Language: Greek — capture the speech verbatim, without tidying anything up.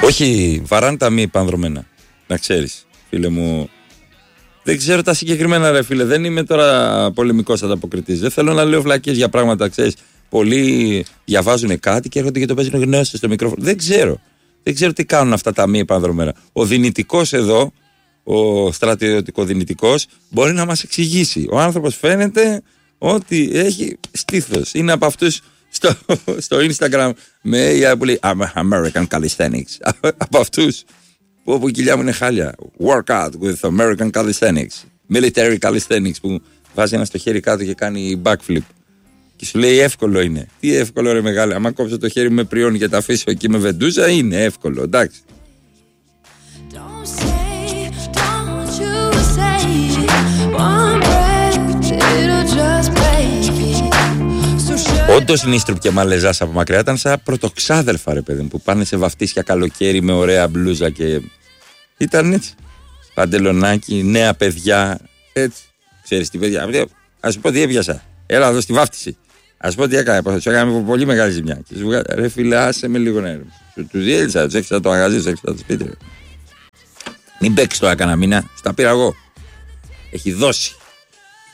Όχι, βαράνε τα μη πανδρομένα. Να ξέρεις, φίλε μου. Δεν ξέρω τα συγκεκριμένα, ρε φίλε. Δεν είμαι τώρα πολεμικός ανταποκριτής. Δεν θέλω να λέω βλακίες για πράγματα, ξέρεις. Πολλοί διαβάζουν κάτι και έρχονται και το παίζουν γνώστες στο μικρόφωνο. Δεν ξέρω. Δεν ξέρω τι κάνουν αυτά τα μη επανδρομένα. Ο δυνητικός εδώ, ο στρατιωτικο-δυνητικός, μπορεί να μας εξηγήσει. Ο άνθρωπος φαίνεται ότι έχει στήθος. Είναι από αυτούς στο, στο Instagram με έι άι που λέει American Calisthenics. Από αυτούς που όπου η κοιλιά μου είναι χάλια. Workout with American Calisthenics. Military Calisthenics που βάζει ένα στο χέρι κάτω και κάνει backflip. Και σου λέει εύκολο είναι. Τι εύκολο ρε μεγάλε. Άμα κόψω το χέρι μου με πριόνι και τα αφήσω εκεί με βεντούζα, είναι εύκολο. Εντάξει. Όντως Νίστρου και Μαλεζάς από μακριά ήταν σαν πρωτοξάδελφα ρε παιδί μου, που πάνε σε βαφτίσια καλοκαίρι με ωραία μπλούζα και ήταν έτσι. Παντελονάκι, νέα παιδιά, έτσι. Ξέρεις τι παιδιά, ας σου πω τι έπιασα. Έλα εδώ στη βάφτιση. Ας πω τι έκανα, σου έκανα πολύ μεγάλη ζημιά. Και σου βγάλα, ρε φίλε, άσε με λίγο νερό. Του διέλυσα, του έξισα το μαγαζί, του έξισα το σπίτι. Μην παίξεις τώρα κανένα μήνα, στα πήρα εγώ. Έχει δώσει.